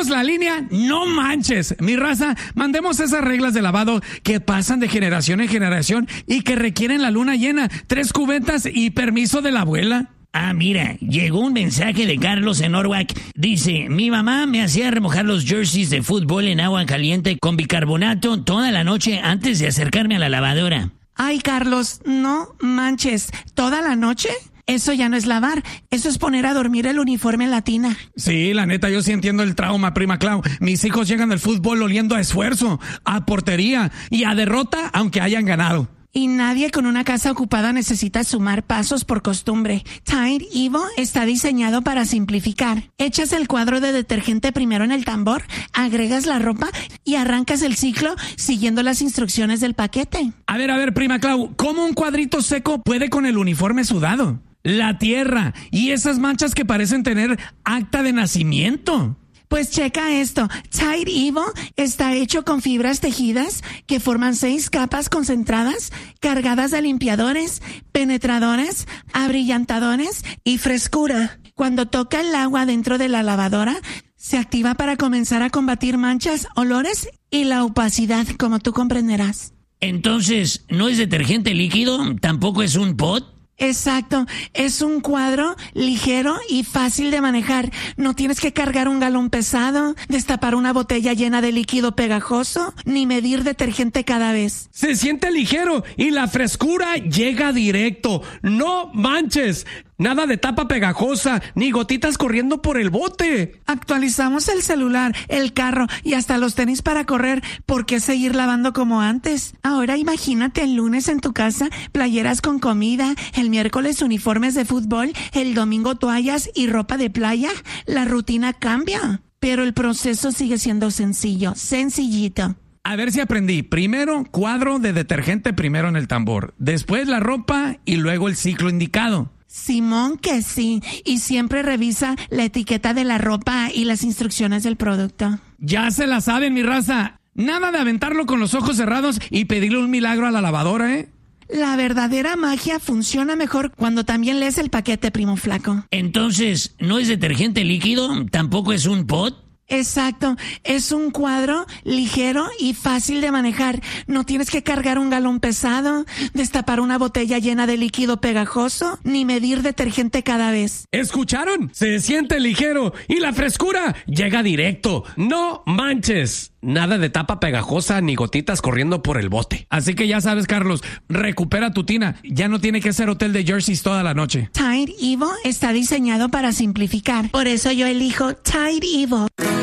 Abrimos la línea, no manches. Mi raza, mandemos esas reglas de lavado que pasan de generación en generación y que requieren la luna llena, 3 cubetas y permiso de la abuela. Ah, mira, llegó un mensaje de Carlos en Norwalk. Dice, mi mamá me hacía remojar los jerseys de fútbol en agua caliente con bicarbonato toda la noche antes de acercarme a la lavadora. Ay, Carlos, no manches, ¿toda la noche? Eso ya no es lavar, eso es poner a dormir el uniforme en la tina. Sí, la neta, yo sí entiendo el trauma, prima Clau. Mis hijos llegan del fútbol oliendo a esfuerzo, a portería y a derrota aunque hayan ganado. Y nadie con una casa ocupada necesita sumar pasos por costumbre. Tide Evo está diseñado para simplificar. Echas el cuadro de detergente primero en el tambor, agregas la ropa y arrancas el ciclo siguiendo las instrucciones del paquete. A ver, prima Clau, ¿cómo un cuadrito seco puede con el uniforme sudado? La tierra y esas manchas que parecen tener acta de nacimiento. Pues checa esto, Tide Evo está hecho con fibras tejidas que forman 6 capas concentradas, cargadas de limpiadores, penetradores, abrillantadores y frescura. Cuando toca el agua dentro de la lavadora, se activa para comenzar a combatir manchas, olores y la opacidad, como tú comprenderás. Entonces, ¿no es detergente líquido? ¿Tampoco es un pot? Exacto, es un cuadro ligero y fácil de manejar. No tienes que cargar un galón pesado, destapar una botella llena de líquido pegajoso, ni medir detergente cada vez. Se siente ligero y la frescura llega directo. ¡No manches! Nada de tapa pegajosa, ni gotitas corriendo por el bote. Actualizamos el celular, el carro y hasta los tenis para correr. ¿Por qué seguir lavando como antes? Ahora imagínate el lunes en tu casa, playeras con comida, el miércoles uniformes de fútbol, el domingo toallas y ropa de playa. La rutina cambia, pero el proceso sigue siendo sencillo, sencillito. A ver si aprendí. Primero, cuadro de detergente primero en el tambor. Después la ropa y luego el ciclo indicado. Simón que sí, y siempre revisa la etiqueta de la ropa y las instrucciones del producto. Ya se la saben, mi raza. Nada de aventarlo con los ojos cerrados y pedirle un milagro a la lavadora, ¿eh? La verdadera magia funciona mejor cuando también lees el paquete, primo flaco. Entonces, ¿no es detergente líquido? ¿Tampoco es un pot? Exacto, es un cuadro ligero y fácil de manejar. No tienes que cargar un galón pesado, destapar una botella llena de líquido pegajoso, ni medir detergente cada vez. ¿Escucharon? Se siente ligero y la frescura llega directo. No manches. Nada de tapa pegajosa ni gotitas corriendo por el bote. Así que ya sabes, Carlos, recupera tu tina. Ya no tiene que ser hotel de jerseys toda la noche. Tide Evo está diseñado para simplificar. Por eso yo elijo Tide Evo.